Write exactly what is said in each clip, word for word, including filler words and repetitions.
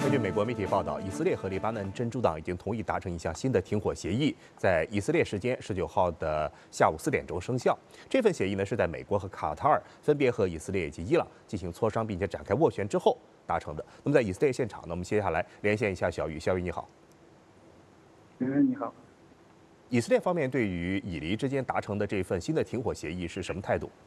根据美国媒体报道，以色列和黎巴嫩真主党已经同意达成一项新的停火协议，在以色列时间十九号的下午四点钟生效。这份协议呢是在美国和卡塔尔分别和以色列以及伊朗进行磋商，并且展开斡旋之后达成的。那么在以色列现场呢，我们接下来连线一下小雨，小雨你好。 嗯，你好。 以色列方面对于以黎之间达成的这份新的停火协议是什么态度？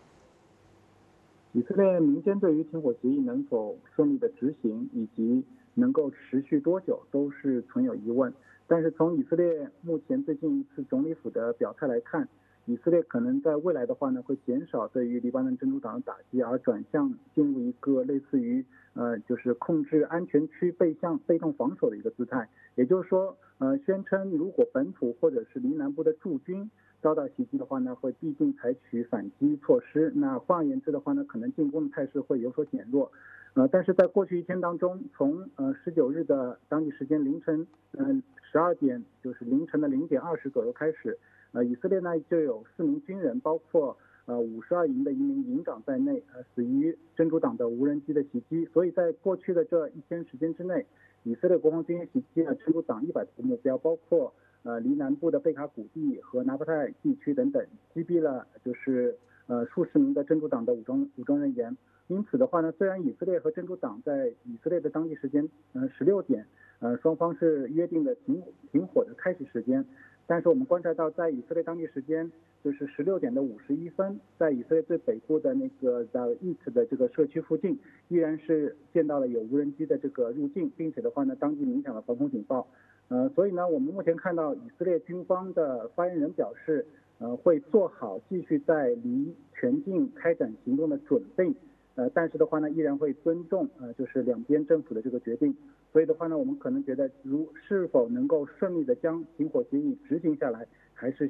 以色列民间对于停火协议能否顺利的执行，以及能够持续多久，都是存有疑问。但是从以色列目前最近一次总理府的表态来看，以色列可能在未来的话呢，会减少对于黎巴嫩真主党的打击，而转向进入一个类似于呃，就是控制安全区背向被动防守的一个姿态。也就是说，呃，宣称如果本土或者是黎南部的驻军遭到袭击的话呢，会必定采取反击措施。那换而言之的话呢，可能进攻的态势会有所减弱。呃，但是在过去一天当中，从呃十九日的当地时间凌晨嗯十二点，就是凌晨的零点二十左右开始，呃，以色列呢就有四名军人，包括呃五十二营的一名营长在内，呃死于真主党的无人机的袭击。所以在过去的这一天时间之内，以色列国防军袭击了真主党一百多个目标，包括呃黎南部的贝卡谷地和拿巴泰地区等等，击毙了就是呃数十名的真主党的武装武装人员。因此的话呢，虽然以色列和真主党在以色列的当地时间呃十六点，呃双方是约定的停停火的开始时间，但是我们观察到，在以色列当地时间就是十六点的五十一分，在以色列最北部的那个 Za'it 的这个社区附近，依然是见到了有无人机的这个入境，并且的话呢，当地鸣响了防空警报。呃，所以呢，我们目前看到以色列军方的发言人表示，呃，会做好继续在离全境开展行动的准备。呃，但是的话呢，依然会尊重呃，就是两边政府的这个决定。所以的话呢，我们可能觉得，如是否能够顺利的将停火协议执行下来，还是